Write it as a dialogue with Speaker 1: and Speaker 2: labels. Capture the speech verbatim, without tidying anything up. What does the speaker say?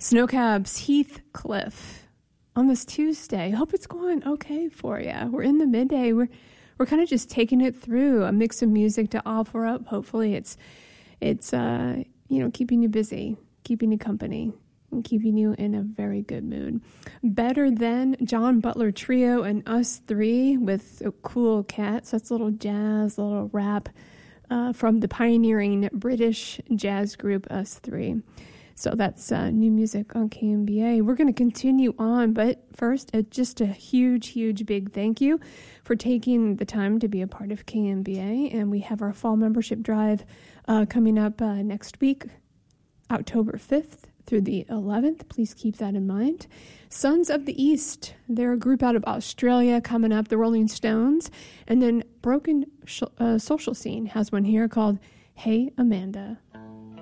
Speaker 1: Snowcabs Heathcliff on this Tuesday. Hope it's going okay for you. We're in the midday. We're we're kind of just taking it through a mix of music to offer up. Hopefully, it's it's uh, you know keeping you busy, keeping you company, and keeping you in a very good mood. Better Than John Butler Trio and Us Three with a Cool Cats. That's a little jazz, a little rap uh, from the pioneering British jazz group Us Three. So that's uh, new music on K M B A. We're going to continue on, but first, uh, just a huge, huge big thank you for taking the time to be a part of K M B A. And we have our fall membership drive uh, coming up uh, next week, October fifth through the eleventh. Please keep that in mind. Sons of the East, they're a group out of Australia coming up, the Rolling Stones. And then Broken Sh- uh, Social Scene has one here called Hey Amanda.